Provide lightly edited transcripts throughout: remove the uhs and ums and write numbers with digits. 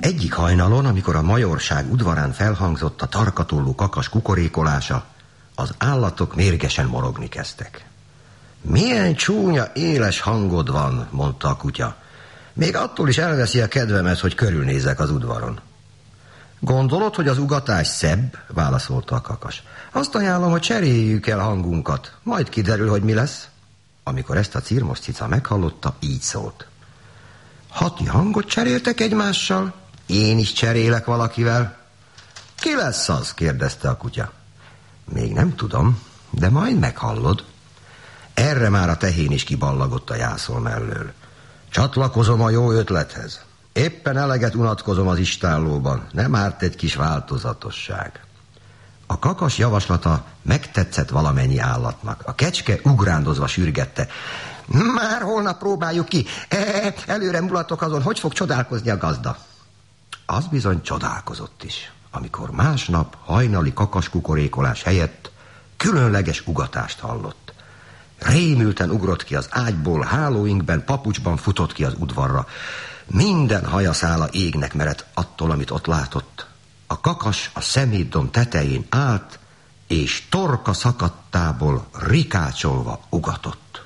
Egyik hajnalon, amikor a majorság udvarán felhangzott a tarkatollú kakas kukorékolása, az állatok mérgesen morogni kezdtek. Milyen csúnya, éles hangod van, mondta a kutya. Még attól is elveszi a kedvemet, hogy körülnézek az udvaron. Gondolod, hogy az ugatás szebb? Válaszolta a kakas. Azt ajánlom, hogy cseréljük el hangunkat, majd kiderül, hogy mi lesz. Amikor ezt a cirmos cica meghallotta, így szólt. Ha ti hangot cseréltek egymással, én is cserélek valakivel. Ki lesz az? Kérdezte a kutya. Még nem tudom, de majd meghallod. Erre már a tehén is kiballagott a jászol mellől. Csatlakozom a jó ötlethez. Éppen eleget unatkozom az istállóban, nem árt egy kis változatosság. A kakas javaslata megtetszett valamennyi állatnak. A kecske ugrándozva sürgette. Már holnap próbáljuk ki. Előre mulatok azon, hogy fog csodálkozni a gazda. Az bizony csodálkozott is, amikor másnap hajnali kakaskukorékolás helyett különleges ugatást hallott. Rémülten ugrott ki az ágyból, hálóinkben, papucsban futott ki az udvarra. Minden hajaszála égnek merett attól, amit ott látott. A kakas a szemétdom tetején állt, és torka szakadtából rikácsolva ugatott.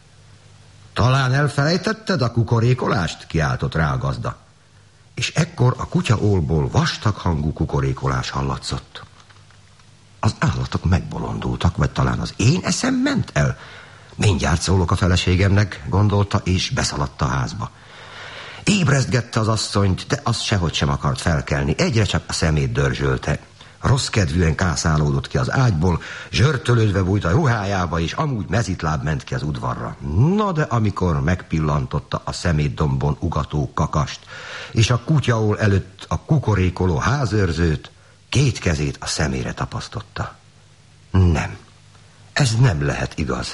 Talán elfelejtetted a kukorékolást? Kiáltott rá a gazda. És ekkor a kutyaólból vastag hangú kukorékolás hallatszott. Az állatok megbolondultak, vagy talán az én eszem ment el. Mindjárt szólok a feleségemnek, gondolta, és beszaladt a házba. Ébresztgette az asszonyt, de az sehogy sem akart felkelni, egyre csak a szemét dörzsölte. Rossz kedvűen kászálódott ki az ágyból, zsörtölődve bújt a ruhájába, és amúgy mezitláb ment ki az udvarra. Na de amikor megpillantotta a szemétdombon ugató kakast, és a kutyaól előtt a kukorékoló házőrzőt, két kezét a szemére tapasztotta. Nem, ez nem lehet igaz.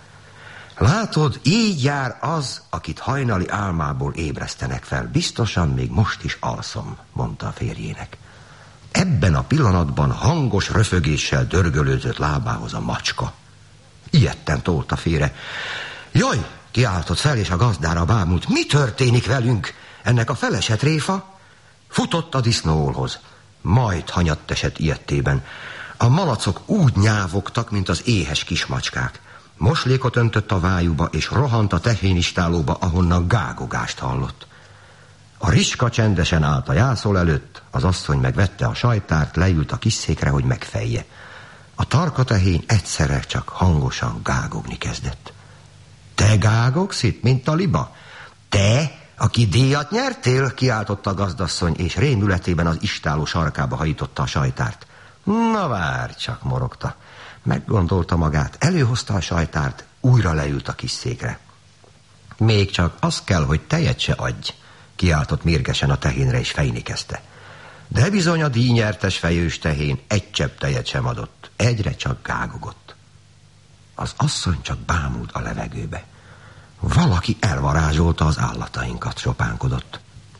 Látod, így jár az, akit hajnali álmából ébresztenek fel. Biztosan még most is alszom, mondta a férjének. Ebben a pillanatban hangos röfögéssel dörgölőzött lábához a macska. Ijedten tolta félre. Jaj, kiáltott fel, és a gazdára bámult. Mi történik velünk? Ennek a felesett réfa? Futott a disznóolhoz. Majd hanyatt esett ijedtében. A malacok úgy nyávogtak, mint az éhes kismacskák. Moslékot öntött a vájúba, és rohant a tehénistálóba, ahonnan gágogást hallott. A riska csendesen állt a jászol előtt, az asszony megvette a sajtárt, leült a kis székre, hogy megfejje. A tarka tehén egyszerre csak hangosan gágogni kezdett. Te gágogsz itt, mint a liba? Te, aki díjat nyertél? Kiáltotta a gazdasszony, és rémületében az istálló sarkába hajította a sajtárt. Na várj csak, morogta. Meggondolta magát, előhozta a sajtárt, újra leült a kis székre. Még csak az kell, hogy tejet se adj, kiáltott mérgesen a tehénre, és fejni kezdte. De bizony a díjnyertes fejős tehén egy csepp tejet sem adott, egyre csak gágogott. Az asszony csak bámult a levegőbe. Valaki elvarázsolta az állatainkat, sopánkodott.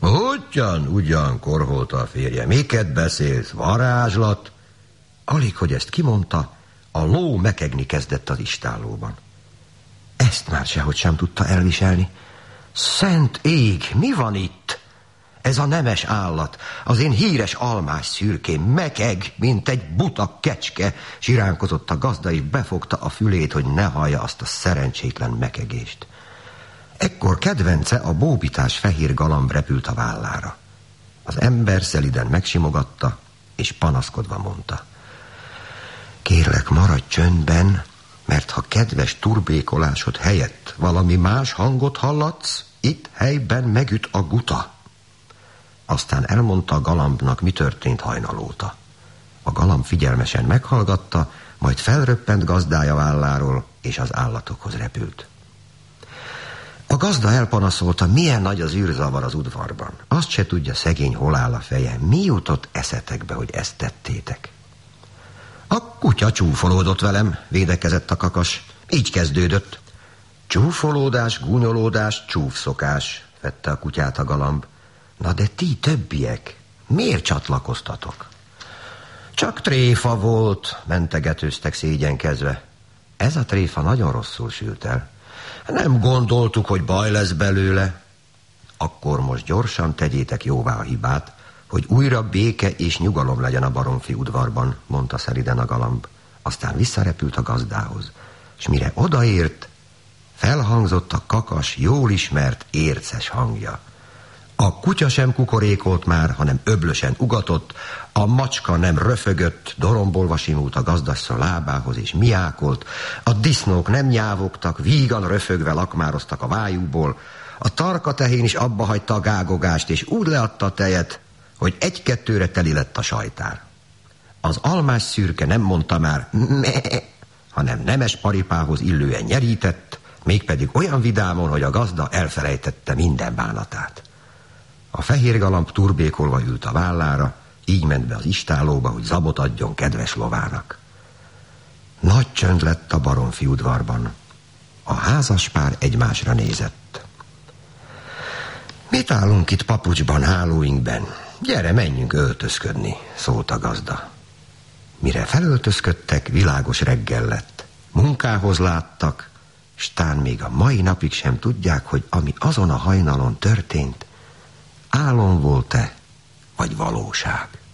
Ugyan, korholta a férje, miket beszélsz, varázslat? Alig, hogy ezt kimondta, a ló mekegni kezdett az istállóban. Ezt már sehogy sem tudta elviselni. Szent ég, mi van itt? Ez a nemes állat, az én híres almás szürkém, mekeg, mint egy buta kecske, siránkozott a gazda, és befogta a fülét, hogy ne hallja azt a szerencsétlen mekegést. Ekkor kedvence, a bóbitás fehér galamb repült a vállára. Az ember szeliden megsimogatta, és panaszkodva mondta. Kérlek, maradj csöndben, mert ha kedves turbékolásod helyett valami más hangot hallatsz, itt helyben megüt a guta. Aztán elmondta a galambnak, mi történt hajnal óta. A galamb figyelmesen meghallgatta, majd felröppent gazdája válláról, és az állatokhoz repült. A gazda elpanaszolta, milyen nagy az űrzavar az udvarban. Azt se tudja szegény, hol áll a feje. Mi jutott eszetekbe, hogy ezt tettétek? A kutya csúfolódott velem, védekezett a kakas. Így kezdődött. Csúfolódás, gúnyolódás, csúfszokás, vette a kutyát a galamb. Na de ti többiek, miért csatlakoztatok? Csak tréfa volt, mentegetőztek szégyenkezve. Ez a tréfa nagyon rosszul sült el. Nem gondoltuk, hogy baj lesz belőle. Akkor most gyorsan tegyétek jóvá a hibát, hogy újra béke és nyugalom legyen a Baromfi udvarban, mondta szeliden a galamb. Aztán visszarepült a gazdához, s mire odaért, felhangzott a kakas, jól ismert, érces hangja. A kutya sem kukorékolt már, hanem öblösen ugatott, a macska nem röfögött, dorombolva simult a gazdasszony lábához és miákolt, a disznók nem nyávogtak, vígan röfögve lakmároztak a vájúból, a tarkatehén is abba hagyta a gágogást, és úgy leadta a tejet, hogy egy-kettőre teli lett a sajtár. Az almás szürke nem mondta már hanem nemes paripához illően nyerített, mégpedig olyan vidámon, hogy a gazda elfelejtette minden bánatát. A fehér galamb turbékolva ült a vállára, így ment be az istállóba, hogy zabot adjon kedves lovának. Nagy csönd lett a Baromfi udvarban. A házaspár egymásra nézett. Mit állunk itt papucsban, hálóinkben? Gyere, menjünk öltözködni, szólt a gazda. Mire felöltözködtek, világos reggel lett. Munkához láttak, s tán még a mai napig sem tudják, hogy ami azon a hajnalon történt, álom volt-e, vagy valóság.